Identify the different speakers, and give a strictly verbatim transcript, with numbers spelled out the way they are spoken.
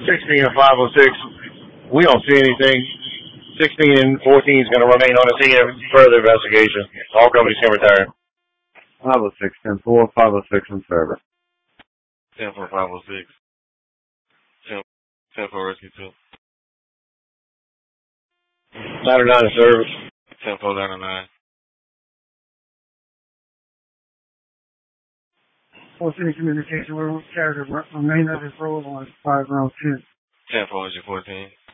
Speaker 1: sixteen and five oh six, we don't see anything. sixteen and fourteen is going to remain on the scene of further investigation. All companies can retire.
Speaker 2: five oh six, ten four, five oh six in service.
Speaker 3: ten four, five oh six. ten four, rescue two.
Speaker 1: nine oh nine in service.
Speaker 3: ten four, nine oh nine.
Speaker 4: Full City Communication, we're carried remain at his role on five round ten.
Speaker 3: ten four, fourteen.